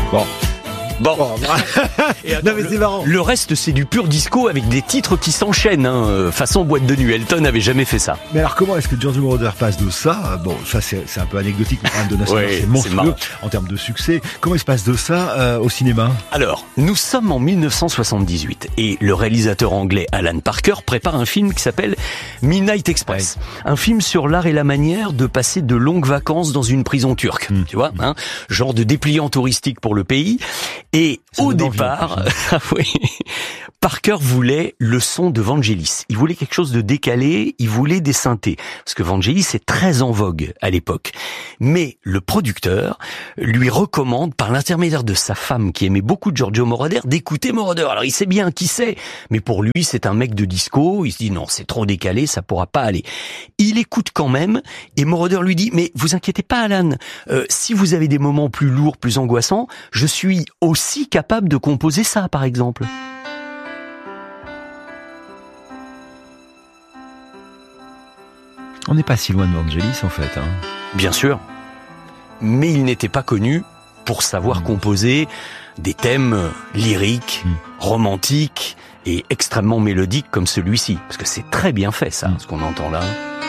Bon. Et attends, non mais c'est marrant. Le reste, c'est du pur disco avec des titres qui s'enchaînent, façon boîte de nuit. Elton n'avait jamais fait ça. Mais alors comment est-ce que Giorgio Moroder passe de ça, bon ça c'est un peu anecdotique, mais quand même de national, c'est monstrueux en termes de succès. Comment il se passe de ça au cinéma? Alors, nous sommes en 1978 et le réalisateur anglais Alan Parker prépare un film qui s'appelle Midnight Express. Ouais. Un film sur l'art et la manière de passer de longues vacances dans une prison turque. Tu vois, genre de dépliant touristique pour le pays. Et au départ, Parker voulait le son de Vangelis. Il voulait quelque chose de décalé, il voulait des synthés. Parce que Vangelis est très en vogue à l'époque. Mais le producteur lui recommande, par l'intermédiaire de sa femme qui aimait beaucoup Giorgio Moroder, d'écouter Moroder. Alors il sait bien qui c'est, mais pour lui c'est un mec de disco. Il se dit non, c'est trop décalé, ça pourra pas aller. Il écoute quand même et Moroder lui dit mais vous inquiétez pas Alan, si vous avez des moments plus lourds, plus angoissants, je suis aussi capable de composer ça par exemple. On n'est pas si loin de Vangelis en fait. Bien sûr, mais il n'était pas connu pour savoir composer des thèmes lyriques, romantiques et extrêmement mélodiques comme celui-ci. Parce que c'est très bien fait ça, ce qu'on entend là.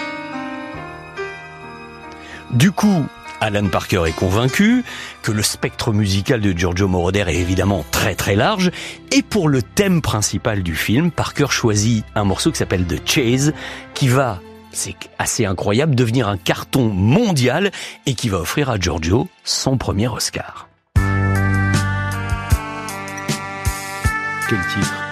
Du coup, Alan Parker est convaincu que le spectre musical de Giorgio Moroder est évidemment très très large et pour le thème principal du film, Parker choisit un morceau qui s'appelle The Chase qui va, c'est assez incroyable, devenir un carton mondial et qui va offrir à Giorgio son premier Oscar. Quel titre!